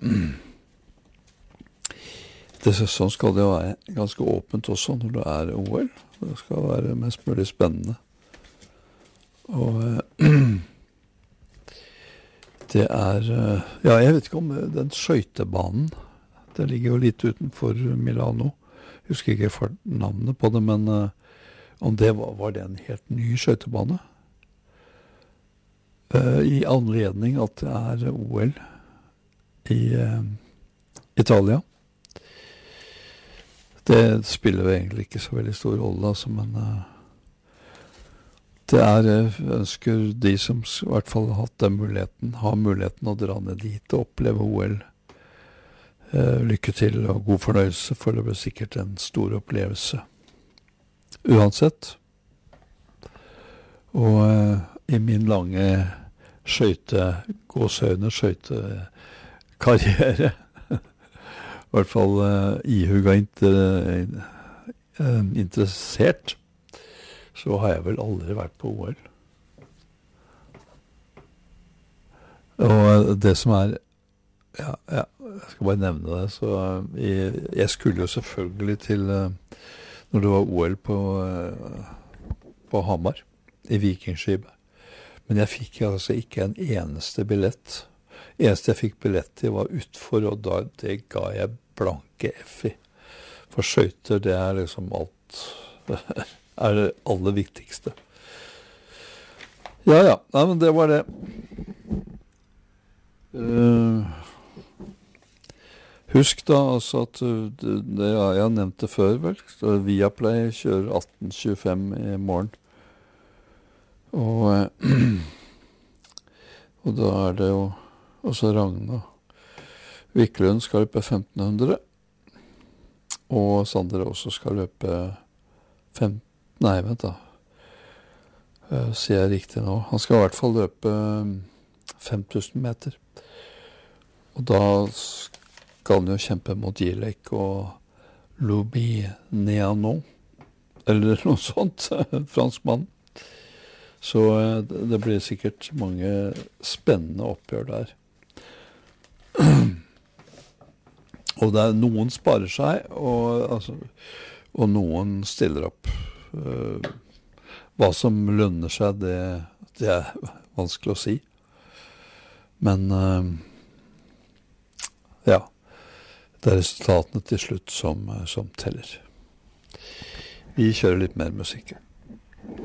Sånn skal det jo være ganske åpent også når det OL. Det skal være mest mulig spennende. Og det ja, jeg vet ikke om den skøytebanen, det ligger jo litt utenfor Milano. Jeg husker ikke navnet på det, men om det var det en helt ny skøytebane? I anledning at det OL i Italia. Det spiller jo egentlig ikke så veldig stor rolle, altså, men det ønsker de som I hvert fall har hatt den muligheten, har muligheten å dra ned dit og oppleve OL. Lykke til og god fornøyelse, for det blir sikkert en stor opplevelse. Uansett. Og I min lange skøytekarriere, I hvert fall ihuga interessert, så har jeg vel aldri vært på OL. Og det som ja, jeg skal bare nevne det, så jeg skulle jo selvfølgelig til, når det var OL på Hamar, I Vikingskipet, men jeg fikk altså ikke en eneste billett. Eneste jeg fikk billett til var utfor, og det ga jeg blanke F I. For skøyter, det liksom alt, det det aller viktigste. Ja, nei, men det var det. Husk da altså at jeg har nevnt det før, vel? Så Viaplay kjører 18.25 I morgen. Og da det jo også Ragna Viklund skal løpe 1500, og Sander også skal løpe nei, vent da. Sier jeg riktig nå. Han skal I hvert fall løpe 5000 meter. Og da skal han jo kjempe mot Gilek og Loubineano, eller noe sånt, franskmann. Så det blir sikkert mange spennende oppgjør der. Og noen sparer seg, og noen stiller opp. Hva som lønner seg, det vanskelig å si. Men ja, det resultatene til slutt som teller. Vi kjører litt mer musikk.